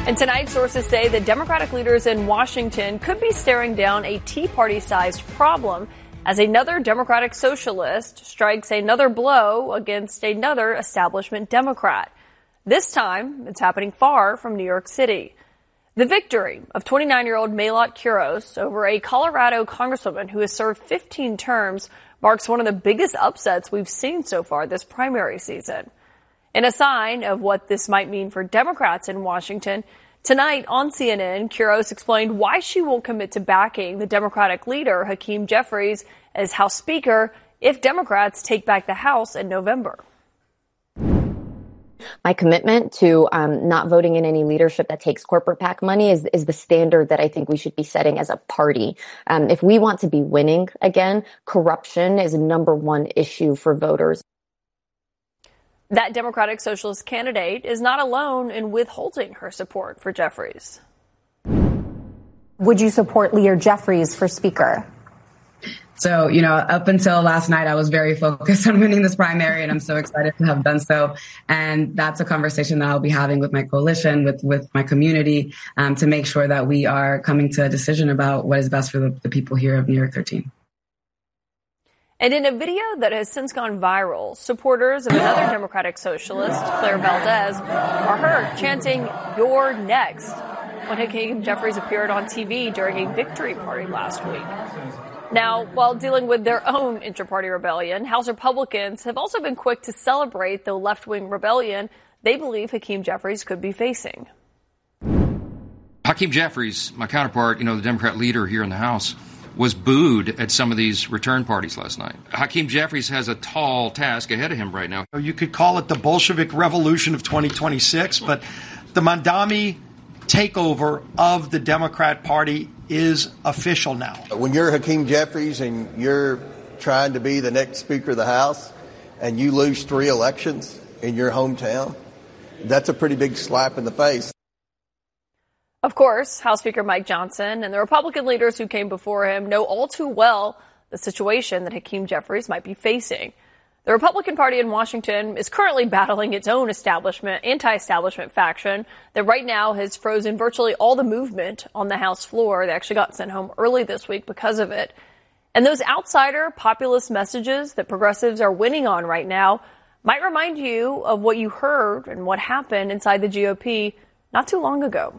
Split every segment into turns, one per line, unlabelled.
And tonight, sources say the Democratic leaders in Washington could be staring down a Tea Party-sized problem as another Democratic socialist strikes another blow against another establishment Democrat. This time, it's happening far from New York City. The victory of 29-year-old Mayotte Quiros over a Colorado congresswoman who has served 15 terms marks one of the biggest upsets we've seen so far this primary season. In a sign of what this might mean for Democrats in Washington, tonight on CNN, Quiros explained why she won't commit to backing the Democratic leader, Hakeem Jeffries, as House Speaker if Democrats take back the House in November.
My commitment to not voting in any leadership that takes corporate PAC money is the standard that I think we should be setting as a party. If we want to be winning again, corruption is a number one issue for voters.
That Democratic Socialist candidate is not alone in withholding her support for Jeffries.
Would you support Lear Jeffries for Speaker?
So, up until last night, I was very focused on winning this primary, and I'm so excited to have done so. And that's a conversation that I'll be having with my coalition, with my community, to make sure that we are coming to a decision about what is best for the people here of New York 13.
And in a video that has since gone viral, supporters of another Democratic socialist, Claire Valdez, are heard chanting, "You're next," when Hakeem Jeffries appeared on TV during a victory party last week. Now, while dealing with their own inter-party rebellion, House Republicans have also been quick to celebrate the left-wing rebellion they believe Hakeem Jeffries could be facing.
Hakeem Jeffries, my counterpart, the Democrat leader here in the House, was booed at some of these return parties last night. Hakeem Jeffries has a tall task ahead of him right now.
You could call it the Bolshevik Revolution of 2026, but the Mamdani takeover of the Democrat Party is official now.
When you're Hakeem Jeffries and you're trying to be the next Speaker of the House and you lose 3 elections in your hometown, that's a pretty big slap in the face.
Of course, House Speaker Mike Johnson and the Republican leaders who came before him know all too well the situation that Hakeem Jeffries might be facing. The Republican Party in Washington is currently battling its own anti-establishment faction that right now has frozen virtually all the movement on the House floor. They actually got sent home early this week because of it. And those outsider populist messages that progressives are winning on right now might remind you of what you heard and what happened inside the GOP not too long ago.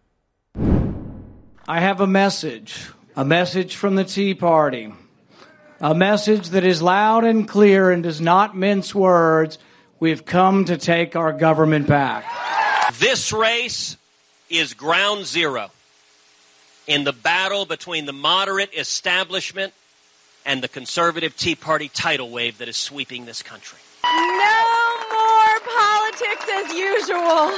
I have a message from the Tea Party, a message that is loud and clear and does not mince words. We've come to take our government back.
This race is ground zero in the battle between the moderate establishment and the conservative Tea Party tidal wave that is sweeping this country.
No more politics as usual.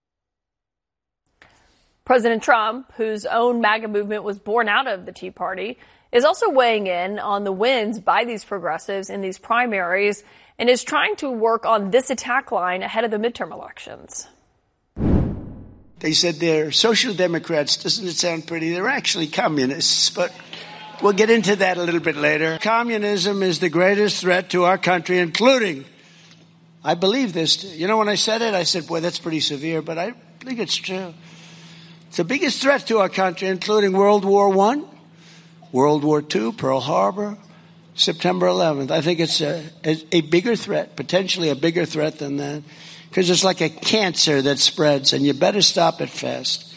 President Trump, whose own MAGA movement was born out of the Tea Party, is also weighing in on the wins by these progressives in these primaries and is trying to work on this attack line ahead of the midterm elections.
They said they're social democrats. Doesn't it sound pretty? They're actually communists, but we'll get into that a little bit later. Communism is the greatest threat to our country, including, I believe this. When I said it, I said, boy, that's pretty severe, but I think it's true. It's the biggest threat to our country, including World War I, World War II, Pearl Harbor, September 11th. I think it's a bigger threat, potentially a bigger threat than that, because it's like a cancer that spreads, and you better stop it fast.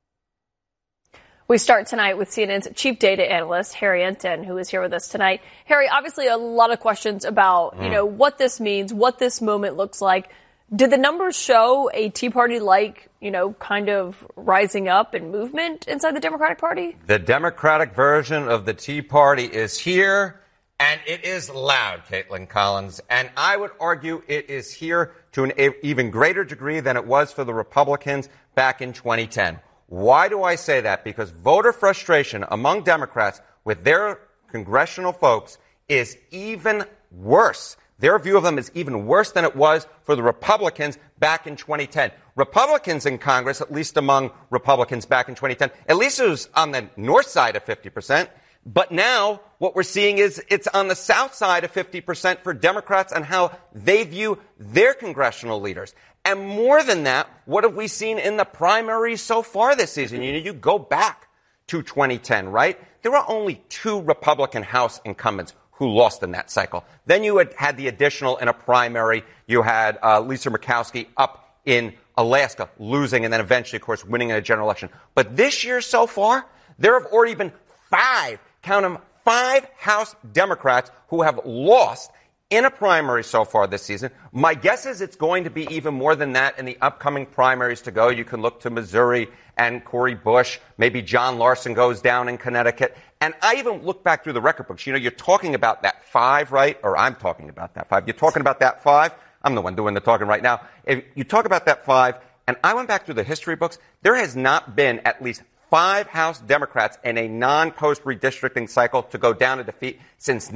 We start tonight with CNN's chief data analyst, Harry Enten, who is here with us tonight. Harry, obviously a lot of questions about, what this means, what this moment looks like. Did the numbers show a Tea Party-like, kind of rising up and movement inside the Democratic Party?
The Democratic version of the Tea Party is here, and it is loud, Caitlin Collins. And I would argue it is here to an even greater degree than it was for the Republicans back in 2010. Why do I say that? Because voter frustration among Democrats with their congressional folks is even worse. Their view of them is even worse than it was for the Republicans back in 2010. Republicans in Congress, at least among Republicans back in 2010, at least it was on the north side of 50%. But now what we're seeing is it's on the south side of 50% for Democrats and how they view their congressional leaders. And more than that, what have we seen in the primaries so far this season? You go back to 2010, right? There were only 2 Republican House incumbents who lost in that cycle. Then you had the additional in a primary. You had Lisa Murkowski up in Alaska losing and then eventually, of course, winning in a general election. But this year so far, there have already been 5, count them, 5 House Democrats who have lost in a primary so far this season. My guess is it's going to be even more than that in the upcoming primaries to go. You can look to Missouri and Cori Bush. Maybe John Larson goes down in Connecticut. And I even look back through the record books. You're talking about that 5, right? Or I'm talking about that 5. You're talking about that 5? I'm the one doing the talking right now. If you talk about that 5, and I went back through the history books, there has not been at least 5 House Democrats in a non-post redistricting cycle to go down to defeat since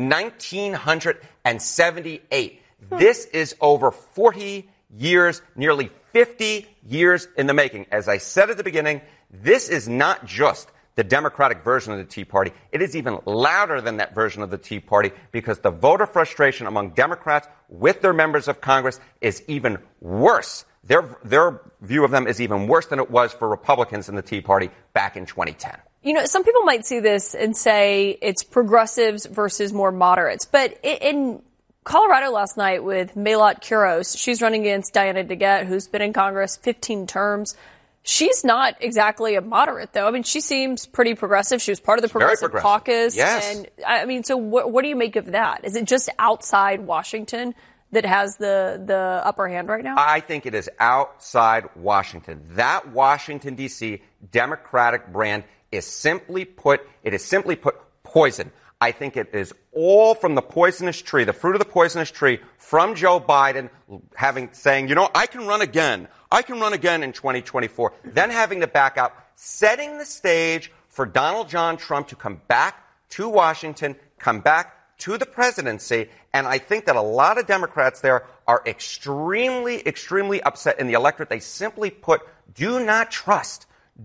1978. This is over 40 years, nearly 50 years in the making. As I said at the beginning, this is not just the Democratic version of the Tea Party. It is even louder than that version of the Tea Party because the voter frustration among Democrats with their members of Congress is even worse. Their view of them is even worse than it was for Republicans in the Tea Party back in 2010.
Some people might see this and say it's progressives versus more moderates. But in Colorado last night with Maylot Kuros, she's running against Diana DeGette, who's been in Congress 15 terms. She's not exactly a moderate, though. I mean, she seems pretty progressive. She was part of the Progressive Caucus.
Yes.
And I mean, so what do you make of that? Is it just outside Washington that has the upper hand right now?
I think it is outside Washington. That Washington, D.C. Democratic brand is simply put poison. I think it is all from the poisonous tree, the fruit of the poisonous tree from Joe Biden saying, I can run again. I can run again in 2024. Then having to back out, setting the stage for Donald John Trump to come back to Washington, come back to the presidency. And I think that a lot of Democrats there are extremely, extremely upset in the electorate. They simply do not trust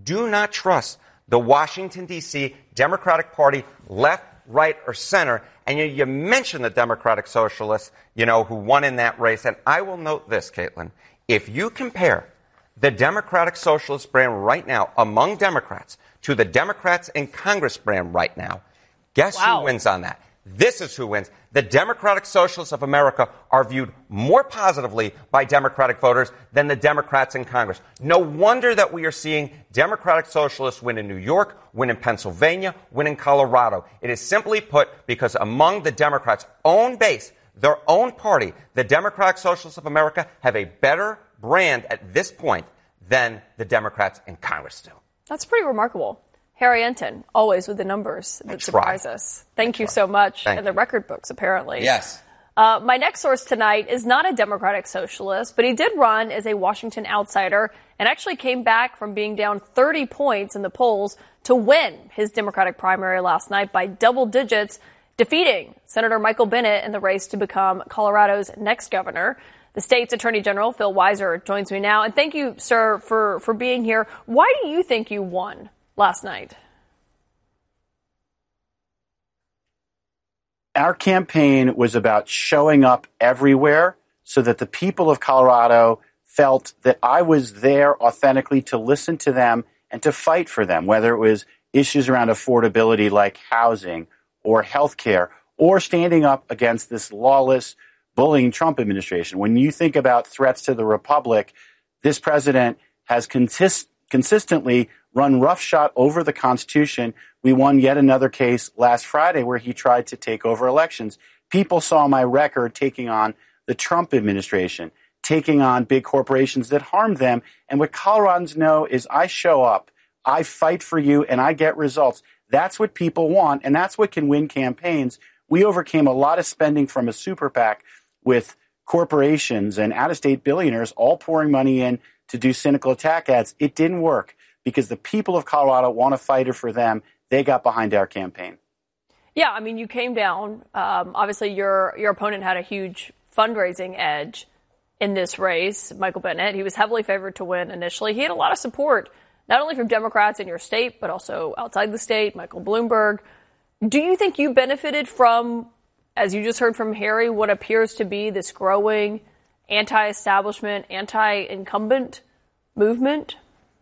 the Washington, D.C. Democratic Party, left, right, or center. And you mentioned the Democratic Socialists, who won in that race. And I will note this, Caitlin. If you compare the Democratic Socialist brand right now among Democrats to the Democrats in Congress brand right now, guess who wins on that? This is who wins. The Democratic Socialists of America are viewed more positively by Democratic voters than the Democrats in Congress. No wonder that we are seeing Democratic Socialists win in New York, win in Pennsylvania, win in Colorado. It is simply put because among the Democrats' own base, their own party, the Democratic Socialists of America have a better brand at this point than the Democrats in Congress do.
That's pretty remarkable. Harry Enton, always with the numbers that surprise us. Thank you so much. And the record books, apparently.
Yes.
My next source tonight is not a Democratic Socialist, but he did run as a Washington outsider and actually came back from being down 30 points in the polls to win his Democratic primary last night by double digits, defeating Senator Michael Bennet in the race to become Colorado's next governor. The state's Attorney General, Phil Weiser, joins me now. And thank you, sir, for being here. Why do you think you won last night?
Our campaign was about showing up everywhere so that the people of Colorado felt that I was there authentically to listen to them and to fight for them, whether it was issues around affordability like housing or healthcare, or standing up against this lawless, bullying Trump administration. When you think about threats to the republic, this president has consistently run roughshod over the Constitution. We won yet another case last Friday where he tried to take over elections. People saw my record taking on the Trump administration, taking on big corporations that harmed them. And what Coloradans know is I show up, I fight for you, and I get results. That's what people want, and that's what can win campaigns. We overcame a lot of spending from a super PAC with corporations and out-of-state billionaires all pouring money in to do cynical attack ads. It didn't work because the people of Colorado want a fighter for them. They got behind our campaign.
Yeah, I mean, you came down. Obviously, your opponent had a huge fundraising edge in this race, Michael Bennet. He was heavily favored to win initially. He had a lot of support, not only from Democrats in your state, but also outside the state, Michael Bloomberg. Do you think you benefited from, as you just heard from Harry, what appears to be this growing anti-establishment, anti-incumbent movement?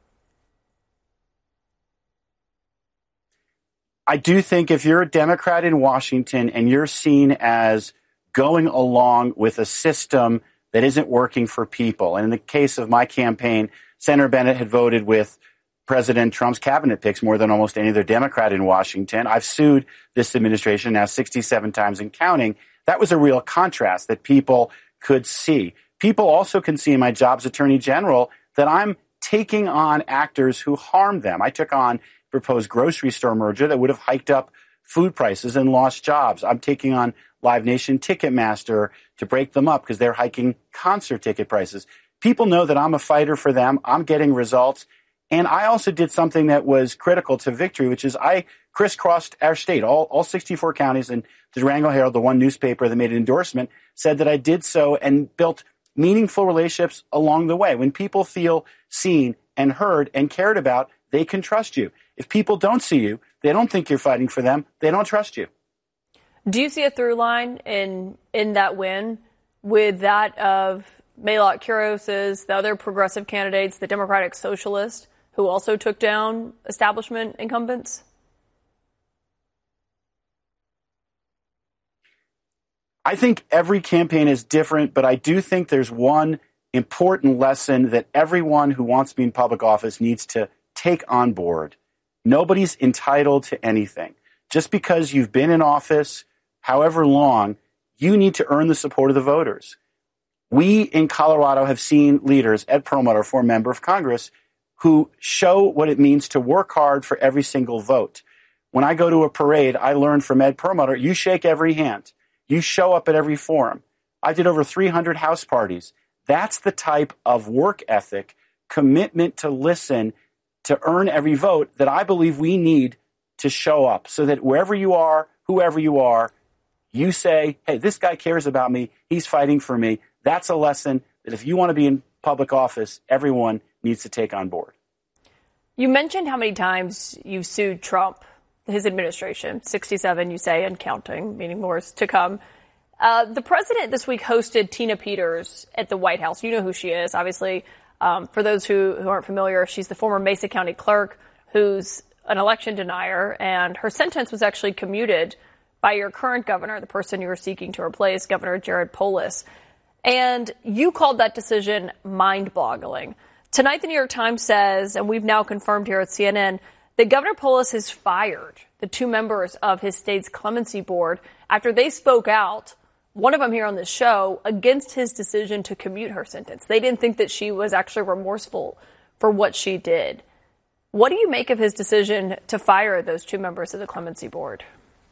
I do think if you're a Democrat in Washington and you're seen as going along with a system that isn't working for people, and in the case of my campaign, Senator Bennett had voted with President Trump's cabinet picks more than almost any other Democrat in Washington. I've sued this administration now 67 times and counting. That was a real contrast that people could see. People also can see in my job as Attorney General that I'm taking on actors who harm them. I took on proposed grocery store merger that would have hiked up food prices and lost jobs. I'm taking on Live Nation Ticketmaster to break them up because they're hiking concert ticket prices. People know that I'm a fighter for them. I'm getting results. And I also did something that was critical to victory, which is I crisscrossed our state. All 64 counties, and the Durango Herald, the one newspaper that made an endorsement, said that I did so and built meaningful relationships along the way. When people feel seen and heard and cared about, they can trust you. If people don't see you, they don't think you're fighting for them, they don't trust you.
Do you see a through line in that win with that of Mayock Kuros's, the other progressive candidates, the Democratic Socialist, who also took down establishment incumbents?
I think every campaign is different, but I do think there's one important lesson that everyone who wants to be in public office needs to take on board. Nobody's entitled to anything. Just because you've been in office however long, you need to earn the support of the voters. We in Colorado have seen leaders, Ed Perlmutter, former member of Congress, who show what it means to work hard for every single vote. When I go to a parade, I learn from Ed Perlmutter, you shake every hand. You show up at every forum. I did over 300 house parties. That's the type of work ethic, commitment to listen, to earn every vote that I believe we need to show up so that wherever you are, whoever you are, you say, hey, this guy cares about me. He's fighting for me. That's a lesson that if you want to be in public office, everyone needs to take on board.
You mentioned how many times you've sued Trump, his administration, 67, you say, and counting, meaning more is to come. The president this week hosted Tina Peters at the White House. You know who she is, obviously. For those who aren't familiar, she's the former Mesa County clerk who's an election denier, and her sentence was actually commuted by your current governor, the person you were seeking to replace, Governor Jared Polis. And you called that decision mind-boggling. Tonight, the New York Times says, and we've now confirmed here at CNN, that Governor Polis has fired the two members of his state's clemency board after they spoke out, one of them here on this show, against his decision to commute her sentence. They didn't think that she was actually remorseful for what she did. What do you make of his decision to fire those two members of the clemency board?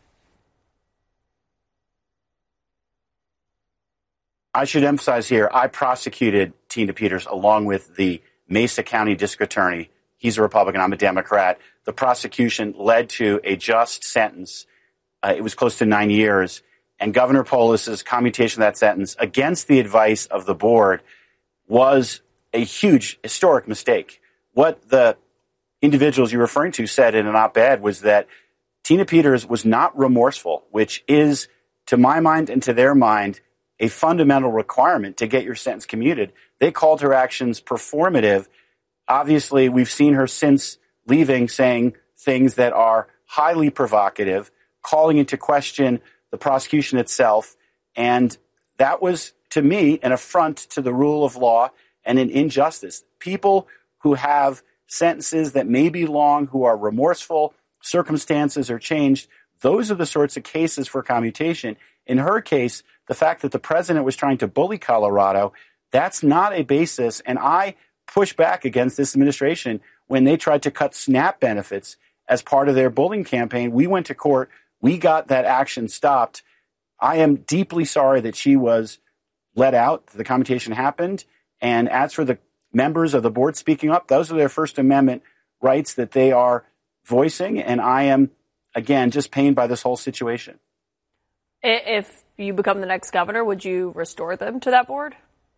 I should emphasize here, I prosecuted Tina Peters along with the Mesa County District Attorney. He's a Republican, I'm a Democrat. The prosecution led to a just sentence. It was close to 9 years. And Governor Polis's commutation of that sentence against the advice of the board was a huge historic mistake. What the individuals you're referring to said in an op-ed was that Tina Peters was not remorseful, which is, to my mind and to their mind, a fundamental requirement to get your sentence commuted. They called her actions performative. Obviously, we've seen her since leaving saying things that are highly provocative, calling into question the prosecution itself. And that was, to me, an affront to the rule of law and an injustice. People who have sentences that may be long, who are remorseful, circumstances are changed, those are the sorts of cases for commutation. In her case, the fact that the president was trying to bully Colorado, that's not a basis. And I push back against this administration when they tried to cut SNAP benefits as part of their bullying campaign. We went to court. We got that action stopped. I am deeply sorry that she was let out. The commutation happened. And as for the members of the board speaking up, those are their First Amendment rights that they are voicing. And I am, again, just pained by this whole situation.
If you become the next governor, would you restore them to that board?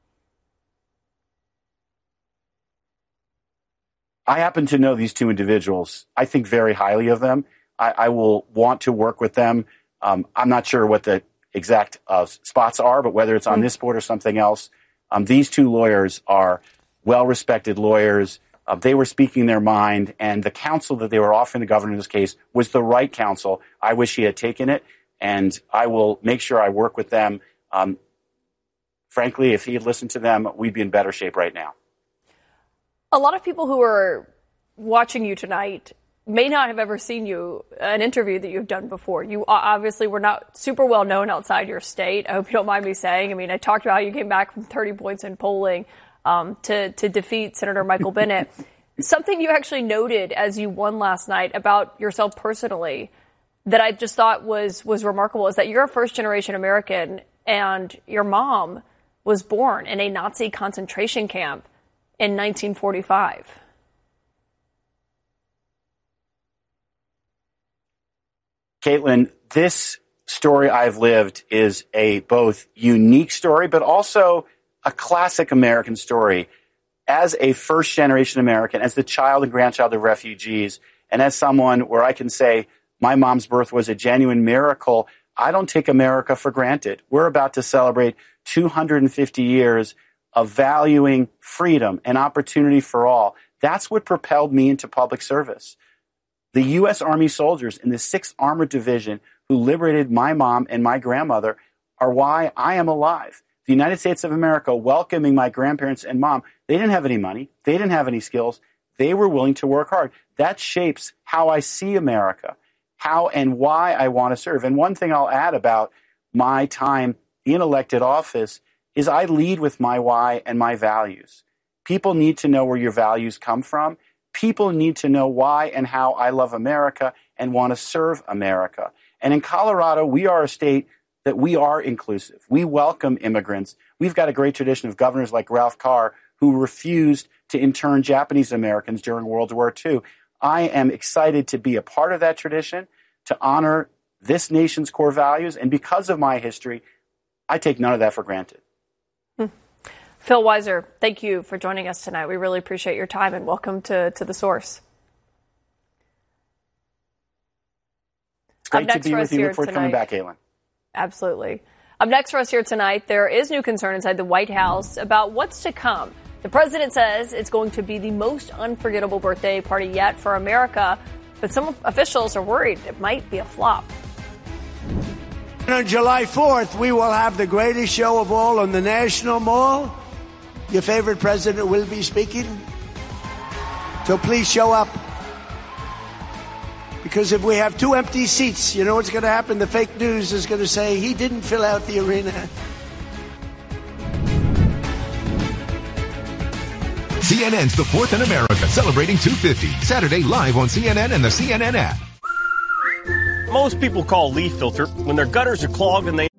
I happen to know these two individuals. I think very highly of them. I will want to work with them. I'm not sure what the exact spots are, but whether it's on this board or something else, These two lawyers are well-respected lawyers. They were speaking their mind, and the counsel that they were offering the governor in this case was the right counsel. I wish he had taken it, and I will make sure I work with them. Frankly, if he had listened to them, we'd be in better shape right now.
A lot of people who are watching you tonight may not have ever seen an interview that you've done before. You obviously were not super well known outside your state. I hope you don't mind me saying. I mean, I talked about how you came back from 30 points in polling to defeat Senator Michael Bennet. Something you actually noted as you won last night about yourself personally that I just thought was remarkable is that you're a first-generation American and your mom was born in a Nazi concentration camp in 1945.
Caitlin, this story I've lived is a both unique story, but also a classic American story. As a first-generation American, as the child and grandchild of refugees, and as someone where I can say my mom's birth was a genuine miracle, I don't take America for granted. We're about to celebrate 250 years of valuing freedom and opportunity for all. That's what propelled me into public service. The U.S. Army soldiers in the 6th Armored Division who liberated my mom and my grandmother are why I am alive. The United States of America welcoming my grandparents and mom, they didn't have any money. They didn't have any skills. They were willing to work hard. That shapes how I see America, how and why I want to serve. And one thing I'll add about my time in elected office is I lead with my why and my values. People need to know where your values come from. People need to know why and how I love America and want to serve America. And in Colorado, we are a state that we are inclusive. We welcome immigrants. We've got a great tradition of governors like Ralph Carr who refused to intern Japanese Americans during World War II. I am excited to be a part of that tradition, to honor this nation's core values. And because of my history, I take none of that for granted.
Phil Weiser, thank you for joining us tonight. We really appreciate your time and welcome to The Source.
It's great to be with you. Look forward to coming back, Caitlin.
Absolutely. Up next for us here tonight, there is new concern inside the White House about what's to come. The president says it's going to be the most unforgettable birthday party yet for America, but some officials are worried it might be a flop.
And on July 4th, we will have the greatest show of all on the National Mall. Your favorite president will be speaking. So please show up. Because if we have 2 empty seats, you know what's going to happen? The fake news is going to say he didn't fill out the arena.
CNN's The Fourth in America, celebrating 250. Saturday live on CNN and the CNN app.
Most people call leaf filter when their gutters are clogged and they